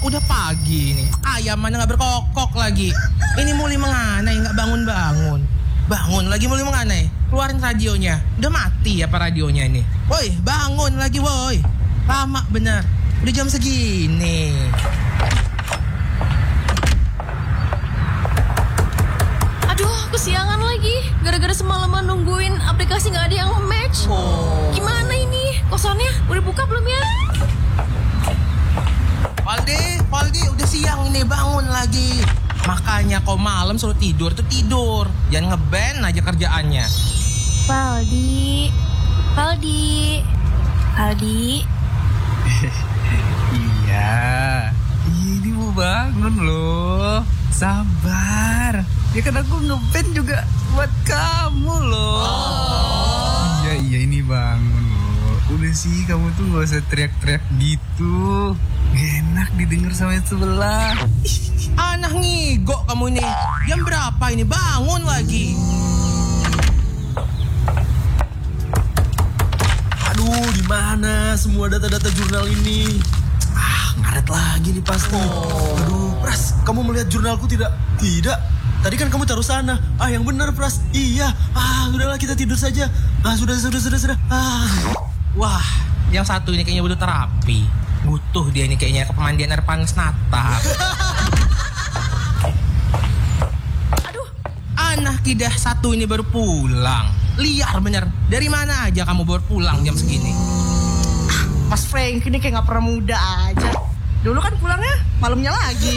udah pagi nih. Ayam mana nggak berkokok lagi. Ini mulai menganai nggak bangun-bangun. Bangun lagi mulai menganai. Keluarin radionya. Udah mati apa radionya ini? Woi, bangun lagi woi. Lama bener. Udah jam segini. Aduh, kesiangan lagi. Gara-gara semalaman nungguin aplikasi nggak ada yang match. Gimana ini? Kosannya udah buka belum ya? Valdi, udah siang ini, bangun lagi. Makanya kau malam suruh tidur tuh tidur. Jangan ngeband aja kerjaannya. Valdi. Iya, ini mau bangun loh. Sabar. Ya kan aku ngeband juga buat kamu loh. Iya ini bangun loh. Udah sih kamu tuh gak usah teriak-teriak gitu. Gak enak didengar sama yang sebelah. Anak ngigok kamu ini. Jam berapa ini? Bangun lagi. Aduh, di mana semua data-data jurnal ini? Ngaret lagi nih pasti. Aduh, Pras, kamu melihat jurnalku tidak? Tidak. Tadi kan kamu taruh sana. Yang benar, Pras. Iya. Udahlah kita tidur saja. Sudah. Wah, yang satu ini kayaknya butuh terapi. Butuh dia ini kayaknya ke pemandian air panas natap. Aduh, anak kidah satu ini baru pulang. Liar bener. Dari mana aja kamu baru pulang jam segini? Mas Frank ini kayak gak pernah muda aja. Dulu kan pulangnya malamnya lagi.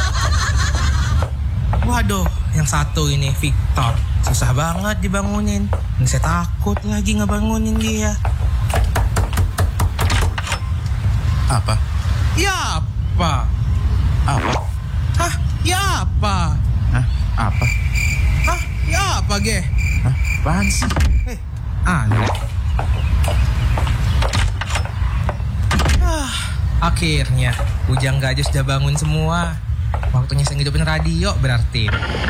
Waduh, yang satu ini Victor. Susah banget dibangunin. Ini saya takut lagi ngebangunin dia. Apa? Ya apa? Apa? Hah? Ya apa? Hah? Apa? Hah? Ya apa, Ge? Hah? Apaan sih? Aneh. Akhirnya, Ujang Gajah sudah bangun semua. Waktunya saya ngidupin radio berarti.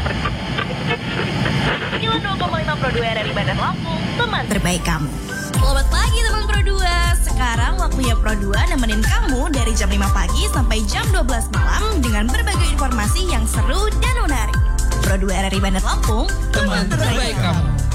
92,5 Pro 2 RRI Bandar Lampung, teman terbaik kamu. Selamat pagi teman Pro 2. Sekarang waktunya Pro 2 nemenin kamu dari jam 5 pagi sampai jam 12 malam dengan berbagai informasi yang seru dan menarik. Pro 2 RRI Bandar Lampung, Teman terbaik kamu.